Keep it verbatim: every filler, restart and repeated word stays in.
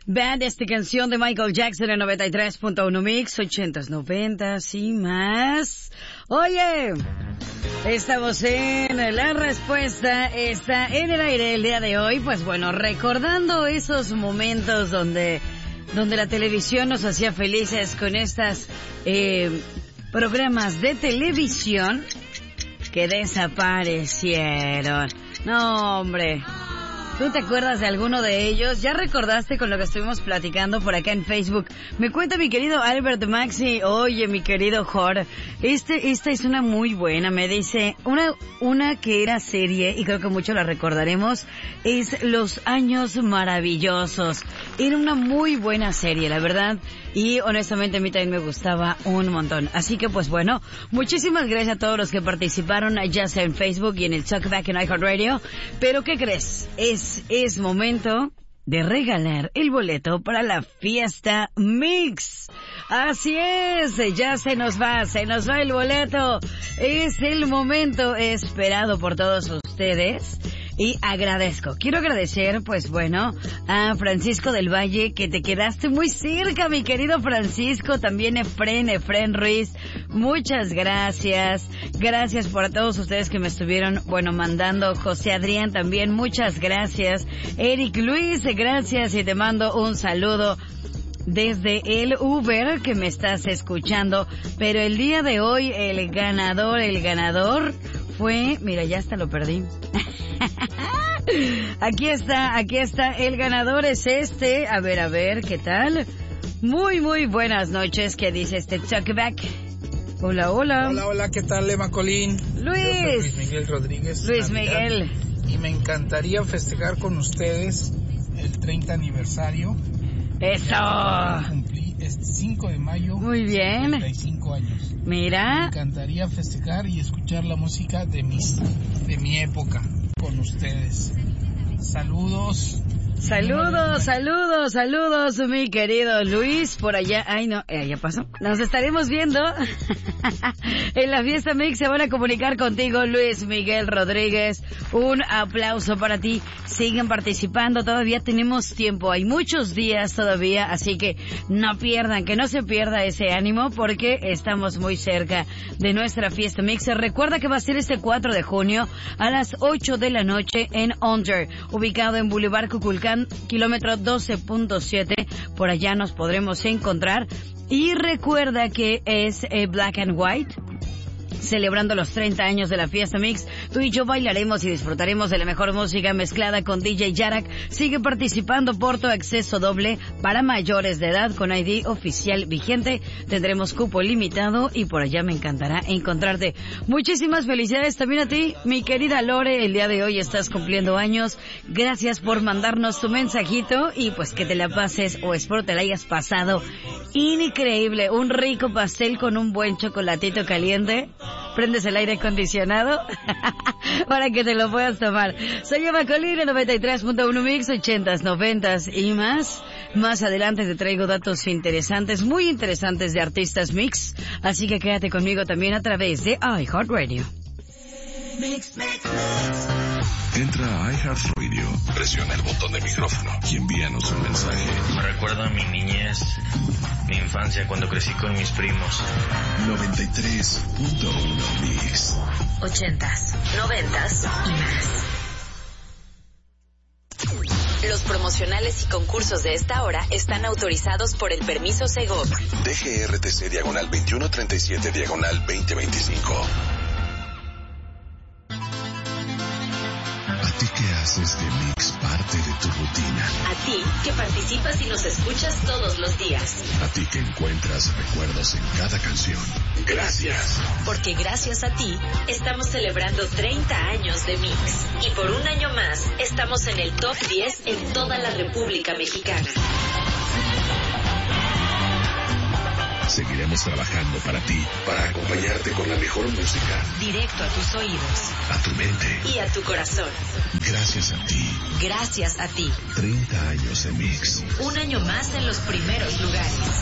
Bad, esta canción de Michael Jackson en noventa y tres punto uno Mix, ochentas, noventas y más. Oye, estamos en La Respuesta, está en el aire el día de hoy. Pues bueno, recordando esos momentos donde, donde la televisión nos hacía felices con estas eh, programas de televisión que desaparecieron. No, hombre. ¿Tú te acuerdas de alguno de ellos? ¿Ya recordaste con lo que estuvimos platicando por acá en Facebook? Me cuenta mi querido Albert Maxi. Oye, mi querido Jor, este, esta es una muy buena. Me dice, una, una que era serie, y creo que mucho la recordaremos, es Los Años Maravillosos. Era una muy buena serie, la verdad. Y honestamente a mí también me gustaba un montón. Así que pues bueno, muchísimas gracias a todos los que participaron, ya sea en Facebook y en el Talkback en iHeartRadio. Pero ¿qué crees? Es, es momento de regalar el boleto para la Fiesta Mix. Así es, ya se nos va, se nos va el boleto. Es el momento esperado por todos ustedes. Y agradezco, quiero agradecer, pues bueno, a Francisco del Valle, que te quedaste muy cerca, mi querido Francisco, también Efren, Efren Ruiz, muchas gracias, gracias por a todos ustedes que me estuvieron, bueno, mandando, José Adrián también, muchas gracias, Eric Luis, gracias y te mando un saludo desde el Uber que me estás escuchando, pero el día de hoy el ganador, el ganador fue, mira, ya hasta lo perdí. Aquí está, aquí está, el ganador es este, a ver, a ver, ¿qué tal? Muy, muy buenas noches, ¿qué dice este Talkback? Hola, hola. Hola, hola, ¿qué tal, Emma Colín? Luis. Yo soy Luis Miguel Rodríguez. Luis Navidad, Miguel. Y me encantaría festejar con ustedes el treinta aniversario. Eso. Cumplí este cinco de mayo. Muy bien. treinta y cinco años. Mira. Me encantaría festejar y escuchar la música de mis, de mi época con ustedes. Saludos. Saludos, saludos, saludos, mi querido Luis, por allá, ay no, eh, ya pasó, nos estaremos viendo en la Fiesta Mix, se van a comunicar contigo, Luis Miguel Rodríguez, un aplauso para ti, sigan participando, todavía tenemos tiempo, hay muchos días todavía, así que no pierdan, que no se pierda ese ánimo, porque estamos muy cerca de nuestra Fiesta Mix. Recuerda que va a ser este cuatro de junio a las ocho de la noche en Under, ubicado en Boulevard Cuculcán, kilómetro doce punto siete, por allá nos podremos encontrar. Y recuerda que es eh, Black and White, celebrando los treinta años de la Fiesta Mix. Tú y yo bailaremos y disfrutaremos de la mejor música mezclada con D J Yarak. Sigue participando por tu acceso doble para mayores de edad con I D oficial vigente. Tendremos cupo limitado y por allá me encantará encontrarte. Muchísimas felicidades también a ti, mi querida Lore. El día de hoy estás cumpliendo años. Gracias por mandarnos tu mensajito y pues que te la pases, o espero te la hayas pasado increíble. Un rico pastel con un buen chocolatito caliente. Prendes el aire acondicionado para que te lo puedas tomar. Soy Eva Colina, noventa y tres punto uno Mix, ochentas, noventas y más. Más adelante te traigo datos interesantes, muy interesantes de artistas Mix. Así que quédate conmigo también a través de iHeartRadio. Mix, mix, mix. Entra a iHeartRadio, presiona el botón de micrófono y envíanos un mensaje. Me recuerda a mi niñez, mi infancia cuando crecí con mis primos. noventa y tres punto uno Mix. Ochentas, noventas y más. Los promocionales y concursos de esta hora están autorizados por el permiso Segov. D G R T C diagonal veintiuno treinta y siete diagonal veinte veinticinco. ¿A ti que haces de Mix parte de tu rutina? A ti que participas y nos escuchas todos los días. A ti que encuentras recuerdos en cada canción. Gracias. Porque gracias a ti estamos celebrando treinta años de Mix. Y por un año más estamos en el top diez en toda la República Mexicana. Seguiremos trabajando para ti, para acompañarte con la mejor música. Directo a tus oídos. A tu mente. Y a tu corazón. Gracias a ti. Gracias a ti. treinta años de Mix. Un año más en los primeros lugares.